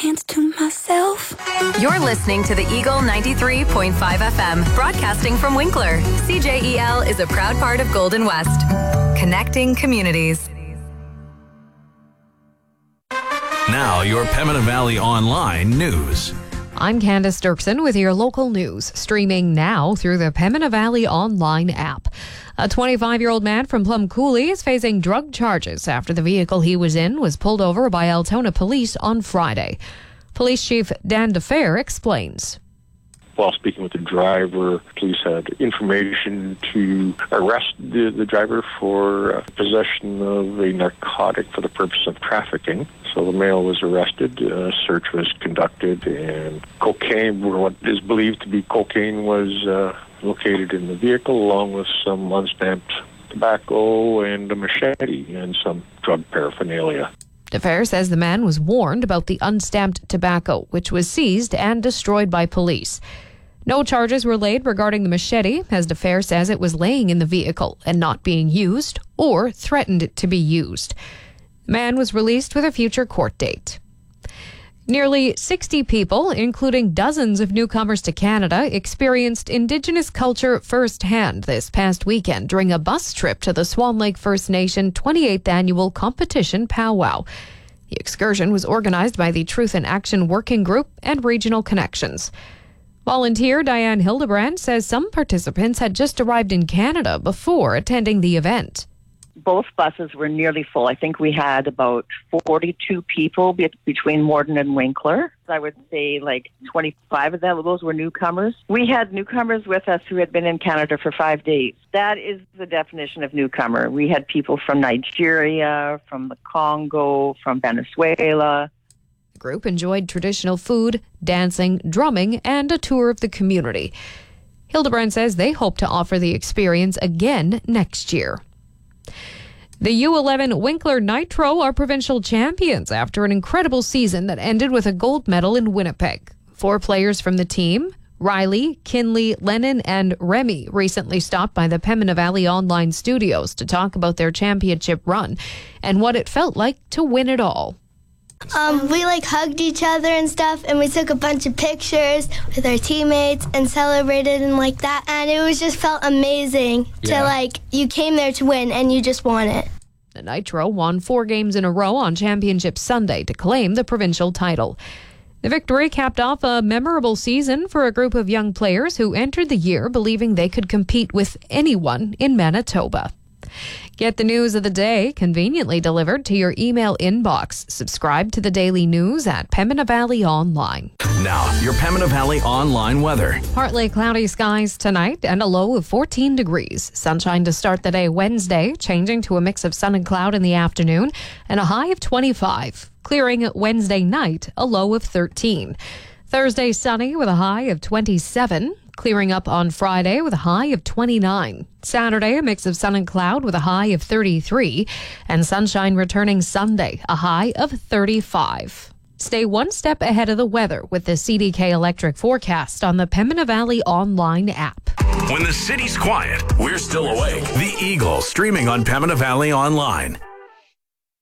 hands to myself. You're listening to the Eagle 93.5 FM, broadcasting from Winkler. CJEL is a proud part of Golden West, connecting communities. Now, your Pembina Valley Online news. I'm Candace Dirksen with your local news, streaming now through the Pembina Valley Online app. A 25-year-old man from Plum Coulee is facing drug charges after the vehicle he was in was pulled over by Altona police on Friday. Police Chief Dan DeFair explains. While speaking with the driver, police had information to arrest the driver for possession of a narcotic for the purpose of trafficking. So the male was arrested, a search was conducted, and cocaine, or what is believed to be cocaine, was located in the vehicle, along with some unstamped tobacco and a machete and some drug paraphernalia. DeFair says the man was warned about the unstamped tobacco, which was seized and destroyed by police. No charges were laid regarding the machete, as DeFair says it was laying in the vehicle and not being used or threatened to be used. The man was released with a future court date. Nearly 60 people, including dozens of newcomers to Canada, experienced Indigenous culture firsthand this past weekend during a bus trip to the Swan Lake First Nation 28th Annual Competition Powwow. The excursion was organized by the Truth in Action Working Group and Regional Connections. Volunteer Diane Hildebrand says some participants had just arrived in Canada before attending the event. Both buses were nearly full. I think we had about 42 people between Morden and Winkler. I would say like 25 of those were newcomers. We had newcomers with us who had been in Canada for 5 days. That is the definition of newcomer. We had people from Nigeria, from the Congo, from Venezuela. The group enjoyed traditional food, dancing, drumming, and a tour of the community. Hildebrand says they hope to offer the experience again next year. The U11 Winkler Nitro are provincial champions after an incredible season that ended with a gold medal in Winnipeg. 4 players from the team, Riley, Kinley, Lennon, and Remy, recently stopped by the Pembina Valley Online studios to talk about their championship run and what it felt like to win it all. We hugged each other and stuff, and we took a bunch of pictures with our teammates and celebrated and that. And it was just felt amazing to you came there to win and you just won it. The Nitro won 4 games in a row on Championship Sunday to claim the provincial title. The victory capped off a memorable season for a group of young players who entered the year believing they could compete with anyone in Manitoba. Get the news of the day conveniently delivered to your email inbox. Subscribe to the daily news at Pembina Valley Online. Now, your Pembina Valley Online weather. Partly cloudy skies tonight and a low of 14 degrees. Sunshine to start the day Wednesday, changing to a mix of sun and cloud in the afternoon, and a high of 25. Clearing Wednesday night, a low of 13. Thursday sunny with a high of 27. Clearing up on Friday with a high of 29. Saturday, a mix of sun and cloud with a high of 33. And sunshine returning Sunday, a high of 35. Stay one step ahead of the weather with the CDK Electric forecast on the Pembina Valley Online app. When the city's quiet, we're still awake. The Eagle, streaming on Pembina Valley Online.